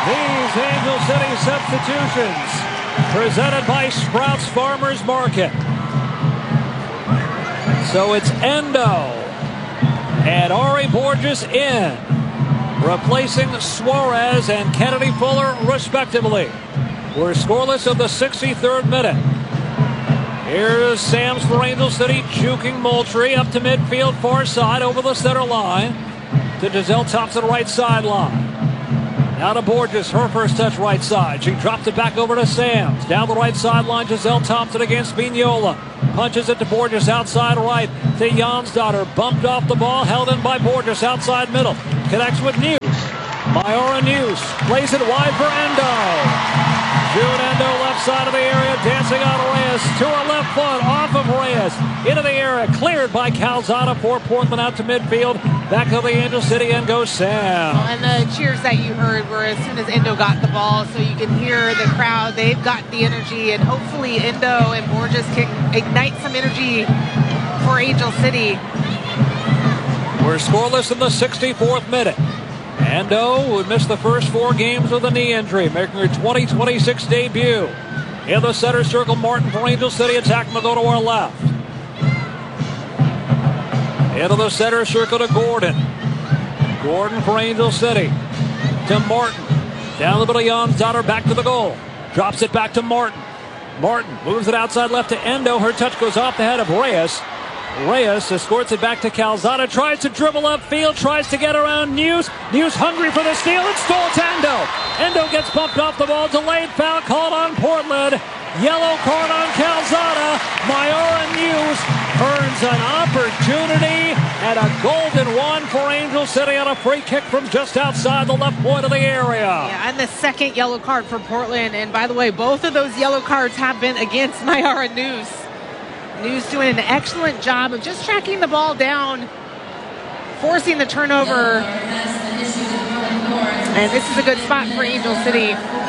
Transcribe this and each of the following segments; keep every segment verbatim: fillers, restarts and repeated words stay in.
These Angel City substitutions presented by Sprouts Farmers Market. So it's Endo and Ari Borges in, replacing Suarez and Kennedy Fuller respectively. We're scoreless of the sixty-third minute. Here's Sams for Angel City, juking Moultrie up to midfield, far side, over the center line to Giselle Thompson, right sideline. Now to Borges, her first touch right side. She drops it back over to Sams. Down the right sideline, Giselle Thompson against Vignola. Punches it to Borges outside right to Jansdotter. Bumped off the ball, held in by Borges outside middle. Connects with News. Myara News plays it wide for Endo. June Endo left side of the area, dancing on Reyes to her left foot, off of Reyes, into the area, cleared by Calzada for Portland out to midfield. Back to the Angel City and goes Sam. And the cheers that you heard were as soon as Endo got the ball, so you can hear the crowd. They've got the energy, and hopefully Endo and Borges can ignite some energy for Angel City. We're scoreless in the sixty-fourth minute. Endo would miss the first four games with a knee injury, making her twenty twenty-six debut. In the center circle, Martin for Angel City, attacking to go to our left. Into the center circle to Gordon. Gordon for Angel City. To Martin. Down the middle, Jansdotter back to the goal. Drops it back to Martin. Martin moves it outside left to Endo. Her touch goes off the head of Reyes. Reyes escorts it back to Calzada. Tries to dribble upfield. Tries to get around News. News hungry for the steal. It's stole to Endo. Endo gets bumped off the ball. Delayed foul called on Portland. Yellow card on Calzada. Myara News earns an opportunity and a golden one for Angel City on a free kick from just outside the left point of the area. Yeah, and the second yellow card for Portland. And by the way, both of those yellow cards have been against Myara News. News doing an excellent job of just tracking the ball down, forcing the turnover. And this is a good spot for Angel City.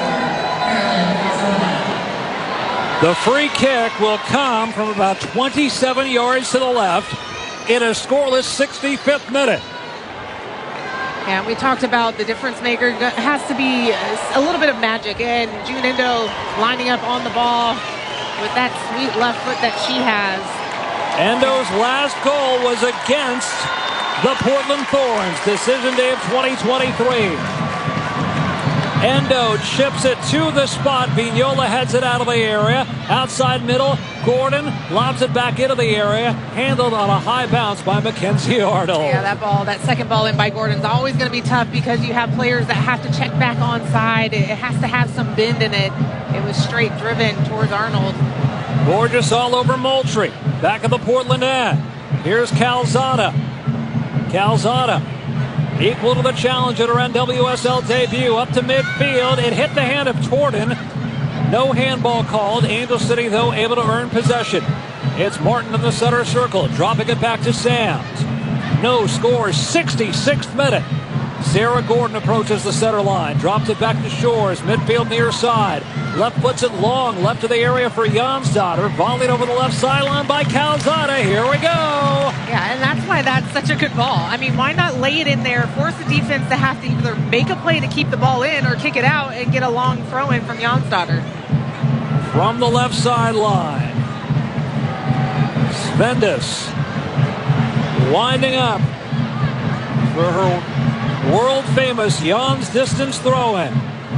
The free kick will come from about twenty-seven yards to the left in a scoreless sixty-fifth minute. And we talked about the difference maker. It has to be a little bit of magic. And June Endo lining up on the ball with that sweet left foot that she has. Endo's last goal was against the Portland Thorns. Decision day of twenty twenty-three. Endo chips it to the spot. Vignola heads it out of the area. Outside middle, Gordon lobs it back into the area. Handled on a high bounce by Mackenzie Arnold. Yeah, that ball, that second ball in by Gordon is always going to be tough because you have players that have to check back on side. It has to have some bend in it. It was straight driven towards Arnold. Borges all over Moultrie. Back of the Portland end. Here's Calzada. Calzada equal to the challenge at her N W S L debut. Up to midfield. It hit the hand of Torden. No handball called. Angel City, though, able to earn possession. It's Martin in the center circle. Dropping it back to Sams. No score. sixty-sixth minute. Sarah Gordon approaches the center line. Drops it back to Shores. Midfield near side. Left puts it long. Left to the area for Jansdotter. Volleyed over the left sideline by Calzada. Here we go. Yeah, and that's why that's such a good ball. I mean, why not lay it in there, force the defense to have to either make a play to keep the ball in or kick it out and get a long throw in from Jansdotter. From the left sideline. Svendis winding up for her world-famous Jan's distance throw-in.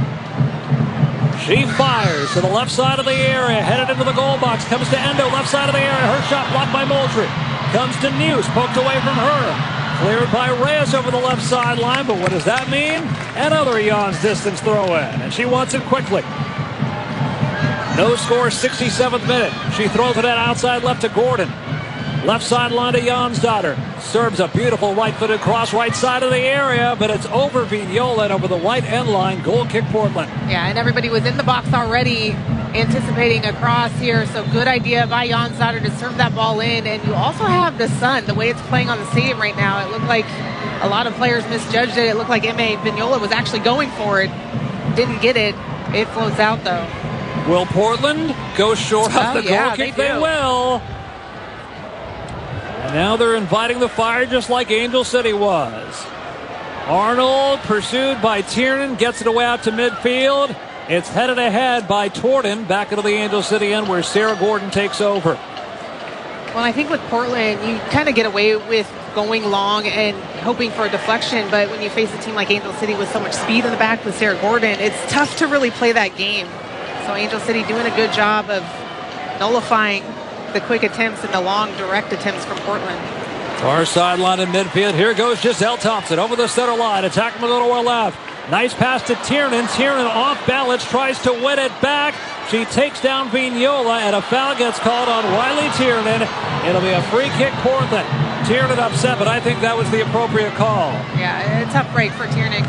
She fires to the left side of the area, headed into the goal box, comes to Endo, left side of the area, her shot blocked by Moultrie. Comes to News, poked away from her. Cleared by Reyes over the left sideline, but what does that mean? Another Jan's distance throw-in, and she wants it quickly. No score, sixty-seventh minute. She throws it out outside left to Gordon. Left sideline to Jansdotter. Serves a beautiful right-footed cross right side of the area, but it's over Vignola and over the right end line. Goal kick Portland. Yeah, and everybody was in the box already anticipating a cross here, so good idea by Jansdotter to serve that ball in. And you also have the sun, the way it's playing on the stadium right now. It looked like a lot of players misjudged it. It looked like M A Vignola was actually going for it. Didn't get it. It floats out, though. Will Portland go short oh, of the yeah, goal kick? They, they will. And now they're inviting the fire just like Angel City was. Arnold pursued by Tiernan, gets it away out to midfield. It's headed ahead by Torden back into the Angel City end where Sarah Gordon takes over. Well, I think with Portland, you kind of get away with going long and hoping for a deflection, but when you face a team like Angel City with so much speed in the back with Sarah Gordon, it's tough to really play that game. So Angel City doing a good job of nullifying the quick attempts and the long direct attempts from Portland. Far sideline in midfield. Here goes Giselle Thompson over the center line. Attacking the lower left. Nice pass to Tiernan. Tiernan off balance, tries to win it back. She takes down Vignola, and a foul gets called on Riley Tiernan. It'll be a free kick, Portland. Tiernan upset, but I think that was the appropriate call. Yeah, a tough break for Tiernan.